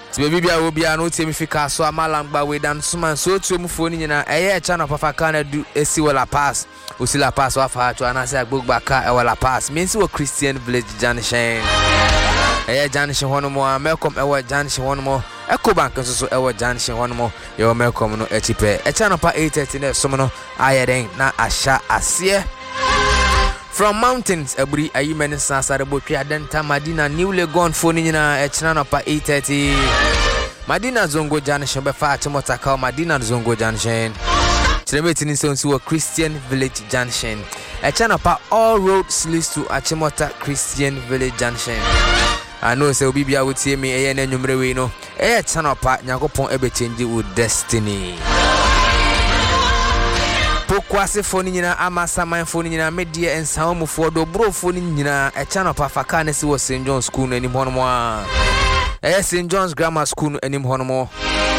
Baby bia wo bia no temi fika so amalangba we dan suma so tuo mu fo ni nyina eye cha na papa kana du esi wala pass osila pass wa fa to anase agbogba ka e wala pass means wo Christian Village Junction eye Junction hono mo amekom e wo Junction hono mo Ecobank so e wo Junction hono mo ye wo mekom no echipe e cha na pa 8:30 na so no ayeden na asha ase from mountains abri ayimen sansare botwe adenta Madina New Legon phone nyina e china no pa 8:30 Madina Zongo Junction be fa Achimota Madina Zongo Junction Chiremeti ni so wo Christian Village Junction e china pa all roads leads to Achimota Christian Village Junction I know say obi bia wotie me eye na nwumre we no e china pa Nyakopon ebe change with destiny Pokwase phone nyina amasa man phone nyina media ensawo mufo do bro phone nyina e channel pa faka na si wo St John's School no anim hono mo St John's Grammar School no anim hono mo